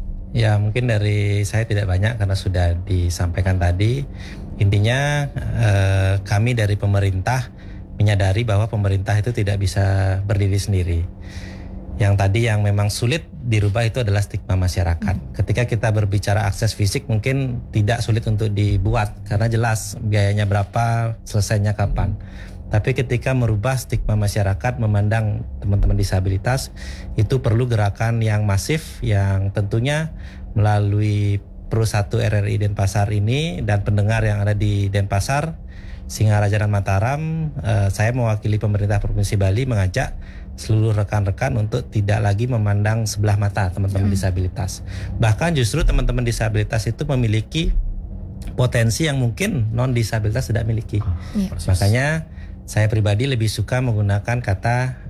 D: Ya mungkin dari saya tidak banyak karena sudah disampaikan tadi. Intinya eh, kami dari pemerintah menyadari bahwa pemerintah itu tidak bisa berdiri sendiri. Yang tadi yang memang sulit dirubah itu adalah stigma masyarakat. Hmm. Ketika kita berbicara akses fisik mungkin tidak sulit untuk dibuat karena jelas biayanya berapa, selesainya kapan. Tapi ketika merubah stigma masyarakat memandang teman-teman disabilitas itu perlu gerakan yang masif yang tentunya melalui Pro satu R R I Denpasar ini dan pendengar yang ada di Denpasar, Singaraja dan Mataram, eh, saya mewakili pemerintah Provinsi Bali mengajak seluruh rekan-rekan untuk tidak lagi memandang sebelah mata teman-teman hmm. disabilitas. Bahkan justru teman-teman disabilitas itu memiliki potensi yang mungkin non-disabilitas tidak miliki. Hmm. Makanya saya pribadi lebih suka menggunakan kata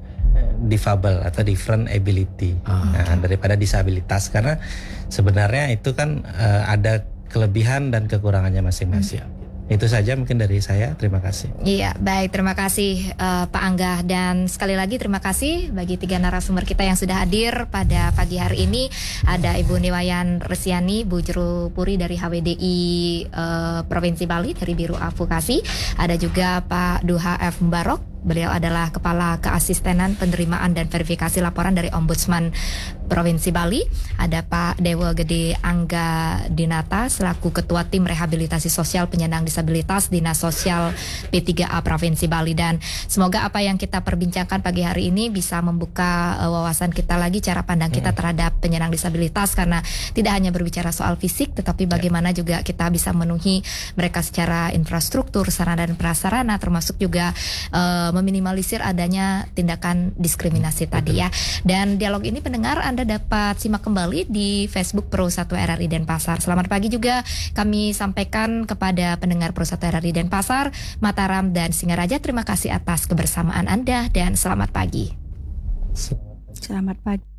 D: difabel atau different ability ah, nah, okay. daripada disabilitas karena sebenarnya itu kan uh, ada kelebihan dan kekurangannya masing-masing. Hmm. Itu saja mungkin dari saya. Terima kasih.
A: Iya, baik. Terima kasih uh, Pak Angga dan sekali lagi terima kasih bagi tiga narasumber kita yang sudah hadir pada pagi hari ini. Ada Ibu Niwayan Resiani, Bu Jero Puri dari H W D I uh, Provinsi Bali dari Biro Advokasi. Ada juga Pak Duha F. Mbarok. Beliau adalah Kepala Keasistenan Penerimaan dan Verifikasi Laporan dari Ombudsman Provinsi Bali. Ada Pak Dewa Gede Angga Dinata selaku Ketua Tim Rehabilitasi Sosial Penyandang Disabilitas Dinas Sosial P tiga A Provinsi Bali. Dan semoga apa yang kita perbincangkan pagi hari ini bisa membuka uh, wawasan kita lagi, cara pandang kita terhadap penyandang disabilitas, karena tidak hanya berbicara soal fisik tetapi bagaimana juga kita bisa memenuhi mereka secara infrastruktur, sarana dan prasarana, termasuk juga uh, meminimalisir adanya tindakan diskriminasi tadi ya. Dan dialog ini pendengar Anda dapat simak kembali di Facebook Pro satu R R I Denpasar. Selamat pagi juga kami sampaikan kepada pendengar Pro satu R R I Denpasar, Mataram dan Singaraja. Terima kasih atas kebersamaan Anda dan selamat pagi.
B: Selamat pagi.